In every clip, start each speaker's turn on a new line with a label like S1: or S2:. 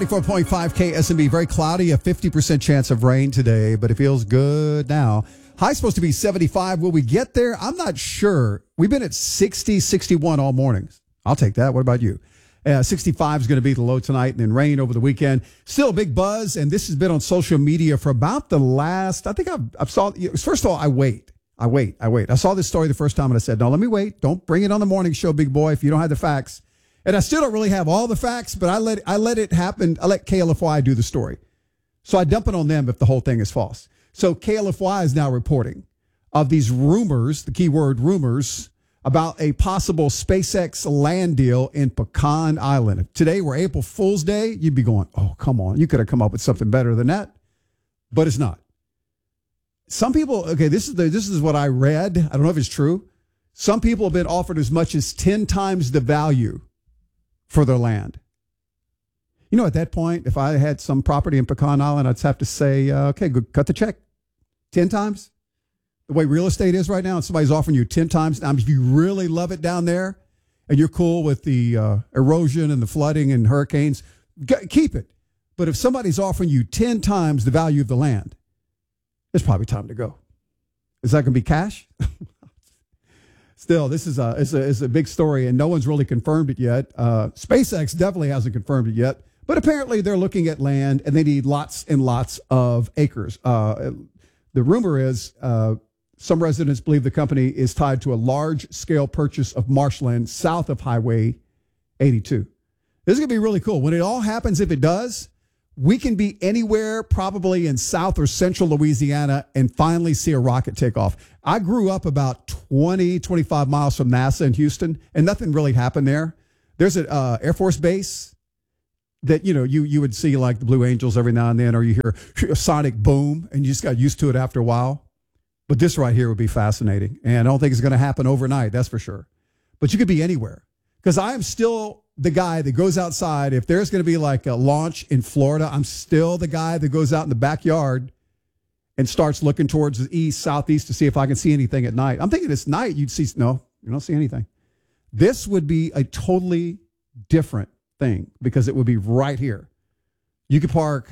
S1: 94.5 KSMB, very cloudy, a 50% chance of rain today, but it feels good now. High's supposed to be 75. Will we get there? I'm not sure. We've been at 60, 61 all mornings. I'll take that. What about you? 65 is going to be the low tonight and then rain over the weekend. Still a big buzz, and this has been on social media for about the last, I think I've saw, first of all, I wait. I saw this story the first time and I said, no, let me wait. Don't bring it on the morning show, big boy, if you don't have the facts. And I still don't really have all the facts, but I let it happen. I let KLFY do the story. So I dump it on them if the whole thing is false. So KLFY is now reporting of these rumors, the keyword rumors, about a possible SpaceX land deal in Pecan Island. If today were April Fool's Day, you'd be going, oh, come on. You could have come up with something better than that. But it's not. Some people, okay, this is what I read. I don't know if it's true. Some people have been offered as much as 10 times the value for their land. You know, at that point, if I had some property in Pecan Island, I'd have to say, okay, good, cut the check 10 times. The way real estate is right now, and somebody's offering you 10 times. Now, if you really love it down there and you're cool with the erosion and the flooding and hurricanes, keep it. But if somebody's offering you 10 times the value of the land, it's probably time to go. Is that going to be cash? Still, this is a big story, and no one's really confirmed it yet. SpaceX definitely hasn't confirmed it yet, but apparently they're looking at land, and they need lots and lots of acres. The rumor is some residents believe the company is tied to a large-scale purchase of marshland south of Highway 82. This is going to be really cool. When it all happens, if it does, we can be anywhere, probably in South or Central Louisiana, and finally see a rocket take off. I grew up about 25 miles from NASA in Houston, and nothing really happened there. There's an Air Force base that, you know, you would see like the Blue Angels every now and then, or you hear a sonic boom, and you just got used to it after a while. But this right here would be fascinating, and I don't think it's going to happen overnight, that's for sure. But you could be anywhere, because I am still the guy that goes outside. If there's going to be like a launch in Florida, I'm still the guy that goes out in the backyard and starts looking towards the east, southeast to see if I can see anything at night. I'm thinking it's night. You don't see anything. This would be a totally different thing because it would be right here. You could park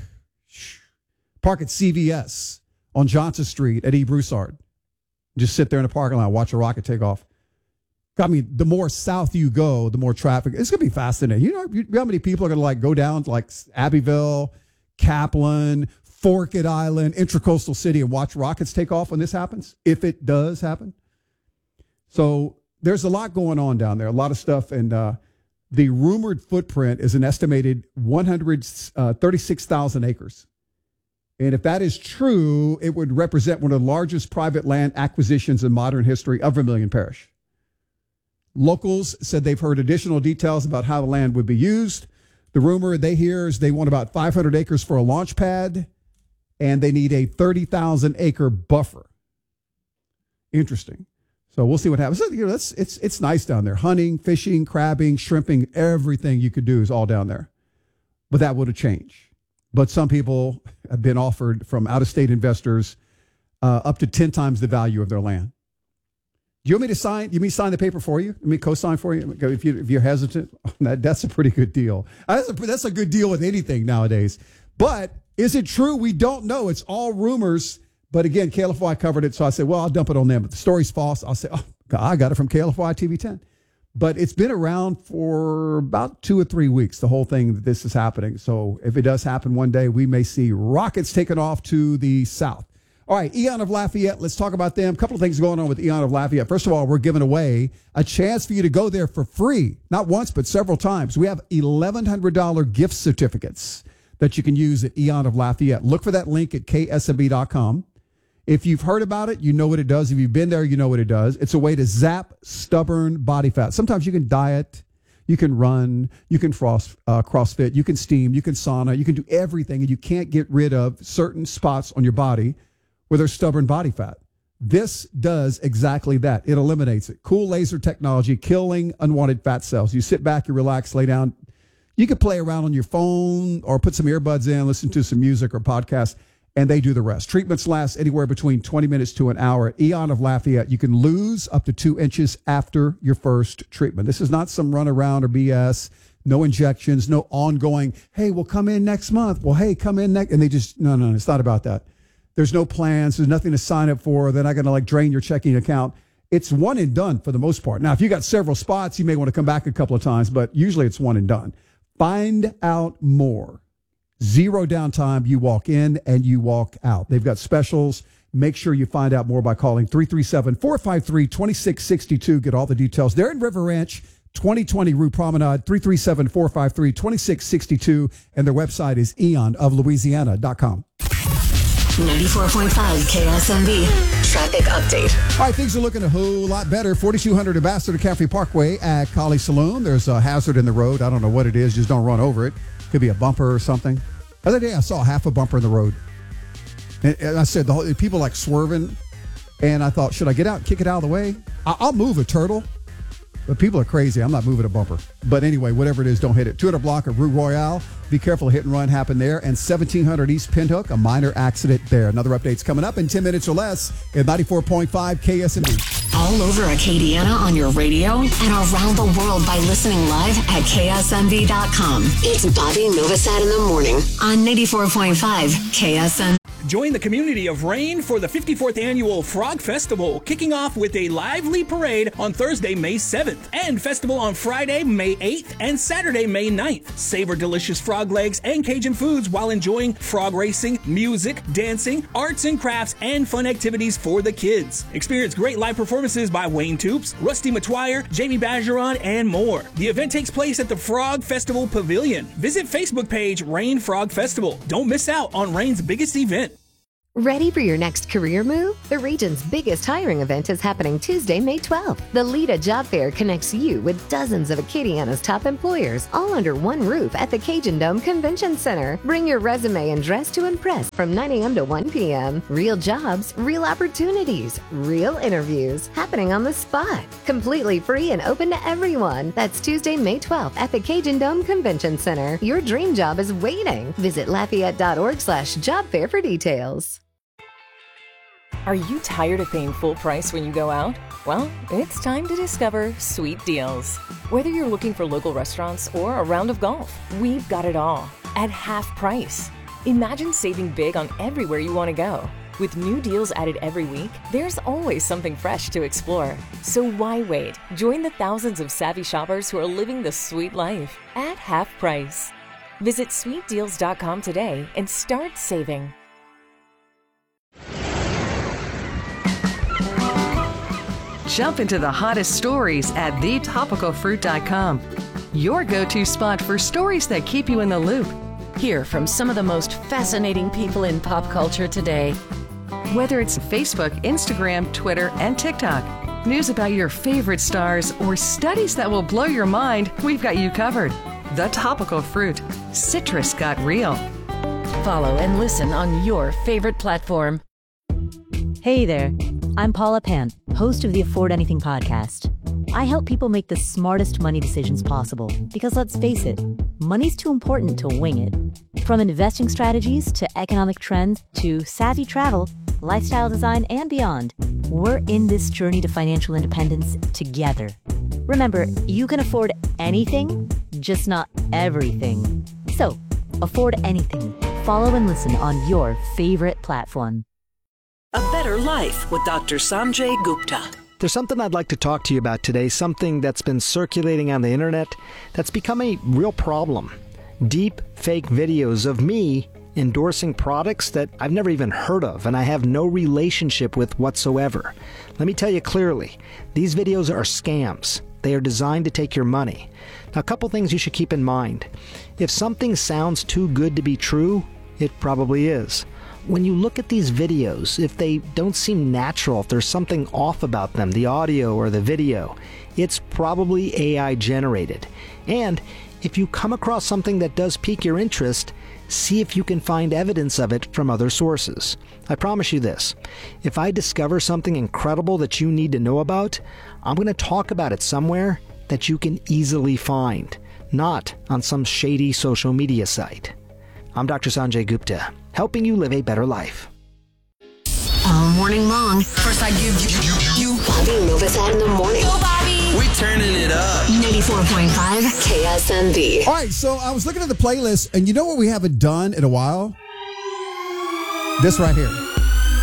S1: at CVS on Johnson Street at E. Broussard. Just sit there in the parking lot, watch a rocket take off. I mean, the more south you go, the more traffic. It's going to be fascinating. You know how many people are going to like go down to like Abbeville, Kaplan, Forked Island, Intracoastal City and watch rockets take off when this happens, if it does happen. So there's a lot going on down there, a lot of stuff. And the rumored footprint is an estimated 136,000 acres. And if that is true, it would represent one of the largest private land acquisitions in modern history of Vermilion Parish. Locals said they've heard additional details about how the land would be used. The rumor they hear is they want about 500 acres for a launch pad, and they need a 30,000 acre buffer. Interesting. So we'll see what happens. You know, it's nice down there. Hunting, fishing, crabbing, shrimping, everything you could do is all down there. But that would have changed. But some people have been offered from out-of-state investors up to 10 times the value of their land. Do you want me to sign? You mean sign the paper for you? Let me co-sign for you if you're hesitant. That's a pretty good deal. That's a good deal with anything nowadays. But is it true? We don't know. It's all rumors. But again, KLFY covered it, so I said, well, I'll dump it on them. If the story's false, I'll say, oh, I got it from KLFY TV 10. But it's been around for about 2 or 3 weeks, the whole thing that this is happening. So if it does happen one day, we may see rockets taken off to the south. All right, Eon of Lafayette, let's talk about them. A couple of things going on with Eon of Lafayette. First of all, we're giving away a chance for you to go there for free, not once, but several times. We have $1,100 gift certificates that you can use at Eon of Lafayette. Look for that link at ksmb.com. If you've heard about it, you know what it does. If you've been there, you know what it does. It's a way to zap stubborn body fat. Sometimes you can diet, you can run, you can CrossFit, you can steam, you can sauna, you can do everything, and you can't get rid of certain spots on your body where there's stubborn body fat. This does exactly that. It eliminates it. Cool laser technology, killing unwanted fat cells. You sit back, you relax, lay down. You can play around on your phone or put some earbuds in, listen to some music or podcast, and they do the rest. Treatments last anywhere between 20 minutes to an hour. At Eon of Lafayette, you can lose up to 2 inches after your first treatment. This is not some run around or BS. no injections, no ongoing, hey, we'll come in next month. Well, hey, come in next. And they just, no, it's not about that. There's no plans. There's nothing to sign up for. They're not going to like drain your checking account. It's one and done for the most part. Now, if you got several spots, you may want to come back a couple of times, but usually it's one and done. Find out more. Zero downtime. You walk in and you walk out. They've got specials. Make sure you find out more by calling 337-453-2662. Get all the details. They're in River Ranch, 2020 Rue Promenade, 337-453-2662. And their website is eonoflouisiana.com.
S2: 94.5 KSMB traffic update.
S1: All right, things are looking a whole lot better. 4200 Ambassador Caffrey Parkway at Collie Saloon. There's a hazard in the road. I don't know what it is. Just don't run over it. Could be a bumper or something. The other day, I saw half a bumper in the road. And I said, people like swerving. And I thought, should I get out and kick it out of the way? I'll move a turtle. But people are crazy. I'm not moving a bumper. But anyway, whatever it is, don't hit it. 200 block of Rue Royale. Be careful, hit and run happened there. And 1700 East Pinhook, a minor accident there. Another update's coming up in 10 minutes or less at 94.5 KSMB.
S2: All over Acadiana on your radio and around the world by listening live at KSMB.com. It's Bobby Novosad in the morning on 94.5 KSMB.
S3: Join the community of Rain for the 54th Annual Frog Festival, kicking off with a lively parade on Thursday, May 7th, and festival on Friday, May 8th, and Saturday, May 9th. Savor delicious frog legs and Cajun foods while enjoying frog racing, music, dancing, arts and crafts, and fun activities for the kids. Experience great live performances by Wayne Toops, Rusty Matwire, Jamie Bajeron, and more. The event takes place at the Frog Festival Pavilion. Visit Facebook page Rain Frog Festival. Don't miss out on Rain's biggest event.
S4: Ready for your next career move? The region's biggest hiring event is happening Tuesday, May 12th. The Lita Job Fair connects you with dozens of Acadiana's top employers, all under one roof at the Cajun Dome Convention Center. Bring your resume and dress to impress from 9 a.m. to 1 p.m. Real jobs, real opportunities, real interviews happening on the spot. Completely free and open to everyone. That's Tuesday, May 12th at the Cajun Dome Convention Center. Your dream job is waiting. Visit Lafayette.org/job fair for details.
S5: Are you tired of paying full price when you go out? Well, it's time to discover Sweet Deals. Whether you're looking for local restaurants or a round of golf, we've got it all at half price. Imagine saving big on everywhere you want to go. With new deals added every week, there's always something fresh to explore. So why wait? Join the thousands of savvy shoppers who are living the sweet life at half price. Visit sweetdeals.com today and start saving.
S6: Jump into the hottest stories at thetopicalfruit.com. Your go-to spot for stories that keep you in the loop.
S7: Hear from some of the most fascinating people in pop culture today.
S6: Whether it's Facebook, Instagram, Twitter, and TikTok, news about your favorite stars, or studies that will blow your mind, we've got you covered. The Topical Fruit. Citrus got real.
S7: Follow and listen on your favorite platform.
S8: Hey there, I'm Paula Pant, host of the Afford Anything podcast. I help people make the smartest money decisions possible because let's face it, money's too important to wing it. From investing strategies to economic trends to savvy travel, lifestyle design, and beyond, we're in this journey to financial independence together. Remember, you can afford anything, just not everything. So, afford anything. Follow and listen on your favorite platform.
S9: A Better Life with Dr. Sanjay Gupta.
S10: There's something I'd like to talk to you about today, something that's been circulating on the internet that's become a real problem. Deep fake videos of me endorsing products that I've never even heard of and I have no relationship with whatsoever. Let me tell you clearly, these videos are scams. They are designed to take your money. Now, a couple things you should keep in mind. If something sounds too good to be true, it probably is. When you look at these videos, if they don't seem natural, if there's something off about them, the audio or the video, it's probably AI generated. And if you come across something that does pique your interest, see if you can find evidence of it from other sources. I promise you this, if I discover something incredible that you need to know about, I'm going to talk about it somewhere that you can easily find, not on some shady social media site. I'm Dr. Sanjay Gupta, helping you live a better life.
S2: All morning long. First I give you Bobby Novosad in the morning.
S11: Go Bobby! We turning it up.
S2: 94.5 KSMB.
S1: All right, so I was looking at the playlist, and you know what we haven't done in a while? This right here.